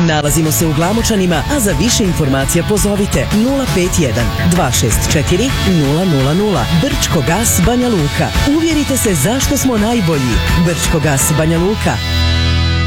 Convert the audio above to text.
Nalazimo se u Glamočanima, a za više informacija pozovite 051 264 000. Brčko gas Banja Luka. Uvjerite se zašto smo najbolji. Brčko gas Banja Luka.